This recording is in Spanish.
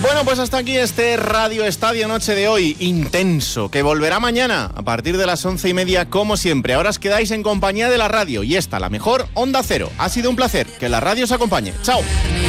Bueno, pues hasta aquí este Radio Estadio Noche de hoy, intenso, que volverá mañana a partir de las 11:30 como siempre. Ahora os quedáis en compañía de la radio y esta, la mejor Onda Cero. Ha sido un placer, que la radio os acompañe. ¡Chao!